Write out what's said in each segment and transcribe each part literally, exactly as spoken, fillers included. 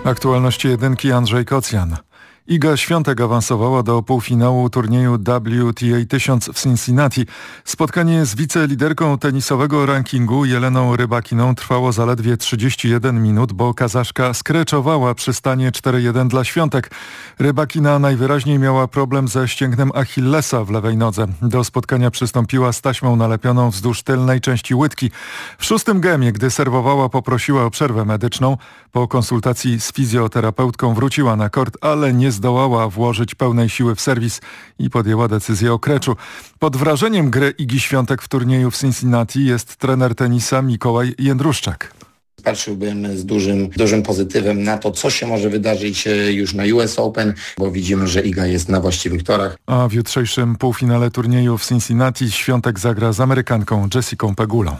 Aktualności jedynki Andrzej Kocjan. Iga Świątek awansowała do półfinału turnieju W T A tysiąc w Cincinnati. Spotkanie z wiceliderką tenisowego rankingu Jeleną Rybakiną trwało zaledwie trzydzieści jeden minut, bo Kazaszka skreczowała przy stanie cztery jeden dla Świątek. Rybakina najwyraźniej miała problem ze ścięgnem Achillesa w lewej nodze. Do spotkania przystąpiła z taśmą nalepioną wzdłuż tylnej części łydki. W szóstym gemie, gdy serwowała, poprosiła o przerwę medyczną. Po konsultacji z fizjoterapeutką wróciła na kort, ale nie zdołała włożyć pełnej siły w serwis i podjęła decyzję o kreczu. Pod wrażeniem gry Igi Świątek w turnieju w Cincinnati jest trener tenisa Mikołaj Jędruszczak. Patrzyłbym z dużym, dużym pozytywem na to, co się może wydarzyć już na U S Open, bo widzimy, że Iga jest na właściwych torach. A w jutrzejszym półfinale turnieju w Cincinnati Świątek zagra z Amerykanką Jessicą Pegulą.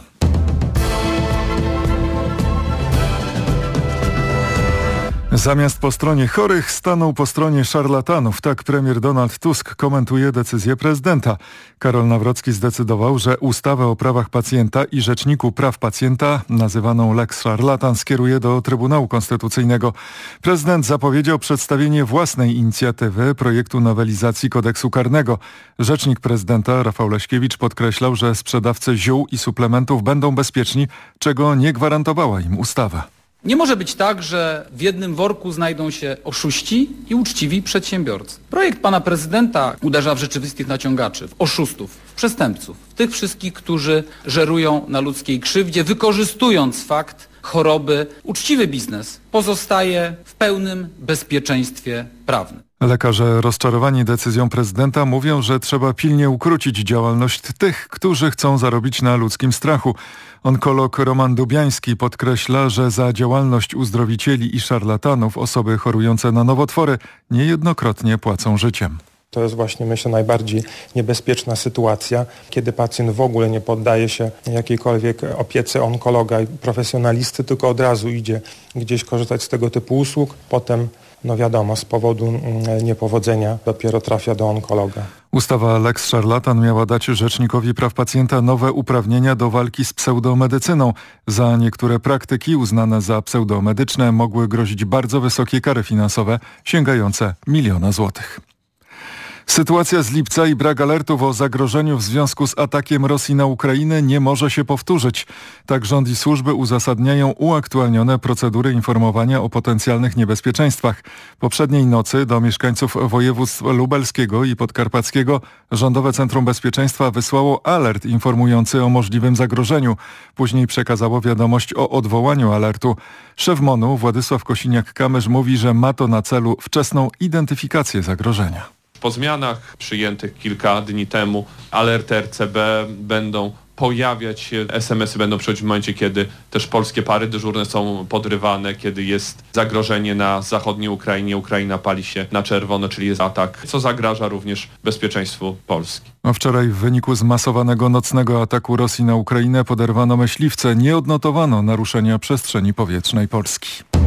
Zamiast po stronie chorych stanął po stronie szarlatanów. Tak premier Donald Tusk komentuje decyzję prezydenta. Karol Nawrocki zdecydował, że ustawę o prawach pacjenta i Rzeczniku Praw Pacjenta, nazywaną Lex Szarlatan, skieruje do Trybunału Konstytucyjnego. Prezydent zapowiedział przedstawienie własnej inicjatywy projektu nowelizacji kodeksu karnego. Rzecznik prezydenta Rafał Leśkiewicz podkreślał, że sprzedawcy ziół i suplementów będą bezpieczni, czego nie gwarantowała im ustawa. Nie może być tak, że w jednym worku znajdą się oszuści i uczciwi przedsiębiorcy. Projekt pana prezydenta uderza w rzeczywistych naciągaczy, w oszustów, w przestępców, w tych wszystkich, którzy żerują na ludzkiej krzywdzie, wykorzystując fakt choroby. Uczciwy biznes pozostaje w pełnym bezpieczeństwie prawnym. Lekarze rozczarowani decyzją prezydenta mówią, że trzeba pilnie ukrócić działalność tych, którzy chcą zarobić na ludzkim strachu. Onkolog Roman Dubiański podkreśla, że za działalność uzdrowicieli i szarlatanów osoby chorujące na nowotwory niejednokrotnie płacą życiem. To jest właśnie, myślę, najbardziej niebezpieczna sytuacja, kiedy pacjent w ogóle nie poddaje się jakiejkolwiek opiece onkologa i profesjonalisty, tylko od razu idzie gdzieś korzystać z tego typu usług. Potem, no wiadomo, z powodu niepowodzenia dopiero trafia do onkologa. Ustawa Lex Szarlatan miała dać Rzecznikowi Praw Pacjenta nowe uprawnienia do walki z pseudomedycyną. Za niektóre praktyki uznane za pseudomedyczne mogły grozić bardzo wysokie kary finansowe, sięgające miliona złotych. Sytuacja z lipca i brak alertów o zagrożeniu w związku z atakiem Rosji na Ukrainę nie może się powtórzyć. Tak rząd i służby uzasadniają uaktualnione procedury informowania o potencjalnych niebezpieczeństwach. Poprzedniej nocy do mieszkańców województw lubelskiego i podkarpackiego Rządowe Centrum Bezpieczeństwa wysłało alert informujący o możliwym zagrożeniu. Później przekazało wiadomość o odwołaniu alertu. Szef M O N-u Władysław Kosiniak-Kamysz mówi, że ma to na celu wczesną identyfikację zagrożenia. Po zmianach przyjętych kilka dni temu alerty R C B będą pojawiać się, S M S-y będą przychodzić w momencie, kiedy też polskie pary dyżurne są podrywane, kiedy jest zagrożenie na zachodniej Ukrainie, Ukraina pali się na czerwono, czyli jest atak, co zagraża również bezpieczeństwu Polski. A wczoraj w wyniku zmasowanego nocnego ataku Rosji na Ukrainę poderwano myśliwce. Nie odnotowano naruszenia przestrzeni powietrznej Polski.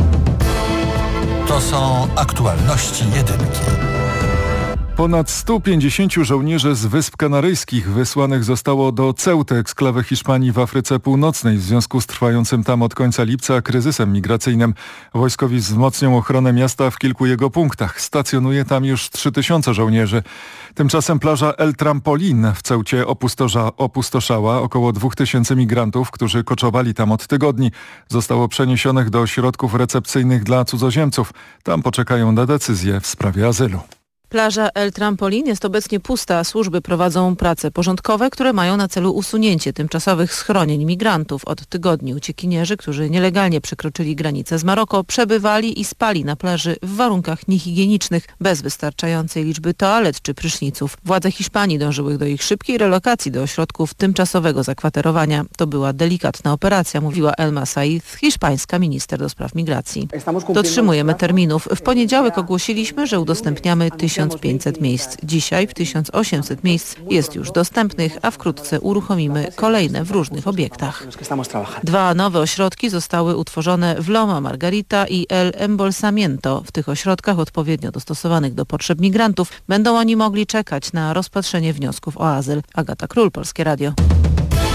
To są aktualności jedynki. Ponad stu pięćdziesięciu żołnierzy z Wysp Kanaryjskich wysłanych zostało do Ceuty, eksklawy Hiszpanii w Afryce Północnej w związku z trwającym tam od końca lipca kryzysem migracyjnym. Wojskowi wzmocnią ochronę miasta w kilku jego punktach. Stacjonuje tam już trzy tysiące żołnierzy. Tymczasem plaża El Trampolin w Ceucie opustosza, opustoszała. Około dwóch tysięcy migrantów, którzy koczowali tam od tygodni, zostało przeniesionych do ośrodków recepcyjnych dla cudzoziemców. Tam poczekają na decyzję w sprawie azylu. Plaża El Trampolin jest obecnie pusta, a służby prowadzą prace porządkowe, które mają na celu usunięcie tymczasowych schronień migrantów. Od tygodni uciekinierzy, którzy nielegalnie przekroczyli granicę z Maroko, przebywali i spali na plaży w warunkach niehigienicznych, bez wystarczającej liczby toalet czy pryszniców. Władze Hiszpanii dążyły do ich szybkiej relokacji do ośrodków tymczasowego zakwaterowania. To była delikatna operacja, mówiła Elma Said, hiszpańska minister do spraw migracji. Dotrzymujemy terminów. W poniedziałek ogłosiliśmy, że udostępniamy tysiąc pięćset miejsc. Dzisiaj w tysiąc osiemset miejsc jest już dostępnych, a wkrótce uruchomimy kolejne w różnych obiektach. Dwa nowe ośrodki zostały utworzone w Loma Margarita i El Embolsamiento. W tych ośrodkach, odpowiednio dostosowanych do potrzeb migrantów, będą oni mogli czekać na rozpatrzenie wniosków o azyl. Agata Król, Polskie Radio.